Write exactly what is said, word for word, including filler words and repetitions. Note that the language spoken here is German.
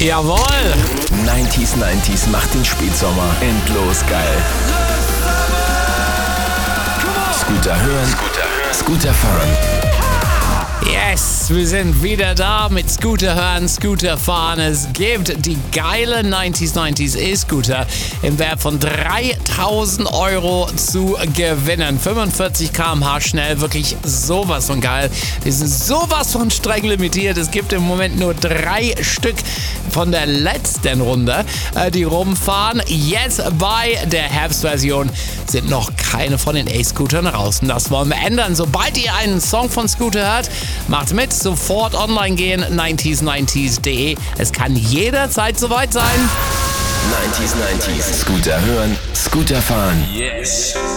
Jawohl. neunziger neunzig macht den Spätsommer endlos geil. Scooter hören, Scooter fahren. Yes, wir sind wieder da mit Scooter hören, Scooter fahren. Es gibt die geile neunziger neunzig E-Scooter im Wert von dreitausend Euro zu gewinnen. fünfundvierzig Kilometer pro Stunde schnell, wirklich sowas von geil. Die sind sowas von streng limitiert. Es gibt im Moment nur drei Stück von der letzten Runde, die rumfahren. Jetzt bei der Herbstversion sind noch keine von den E-Scootern raus. Und das wollen wir ändern. Sobald ihr einen Song von Scooter hört, macht mit, sofort online gehen, neunzig neunzig punkt de. Es kann jederzeit soweit sein. neunziger neunzig. Scooter hören, Scooter fahren. Yes.